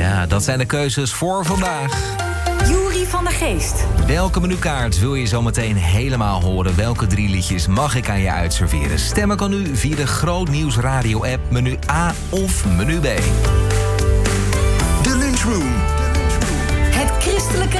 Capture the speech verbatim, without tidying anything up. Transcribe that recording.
Ja, dat zijn de keuzes voor vandaag. Jury van der Geest. Welke menukaart wil je zo meteen helemaal horen? Welke drie liedjes mag ik aan je uitserveren? Stemmen kan nu via de Groot Nieuws Radio app, menu A of menu B. De Lunchroom. Het christelijke